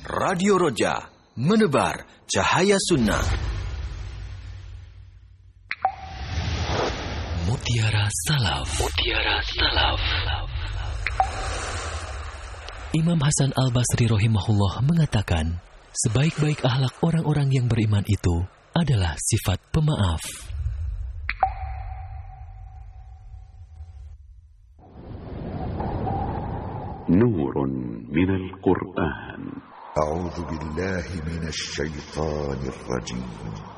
Radio Roja, menebar cahaya sunnah. Mutiara Salaf. Mutiara Salaf. Imam Hasan Al-Basri rahimahullah mengatakan, sebaik-baik akhlak orang-orang yang beriman itu adalah sifat pemaaf. Nurun minal Qur'an. A'udzu billahi minasy syaithanir rajim.